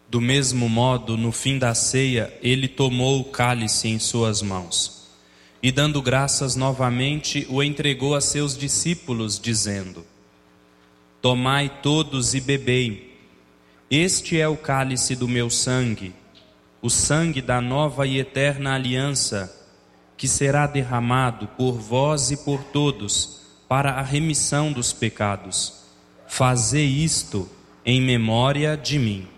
Do mesmo modo, no fim da ceia, ele tomou o cálice em suas mãos e, dando graças novamente, o entregou a seus discípulos, dizendo: Tomai todos e bebei. Este é o cálice do meu sangue, o sangue da nova e eterna aliança, que será derramado por vós e por todos para a remissão dos pecados. Fazei isto em memória de mim.